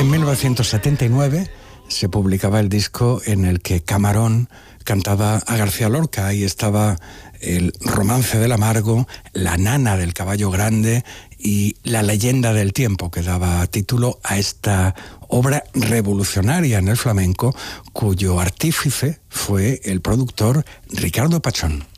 En 1979 se publicaba el disco en el que Camarón cantaba a García Lorca. Ahí estaba el Romance del Amargo, La Nana del Caballo Grande y La Leyenda del Tiempo, que daba título a esta obra revolucionaria en el flamenco, cuyo artífice fue el productor Ricardo Pachón.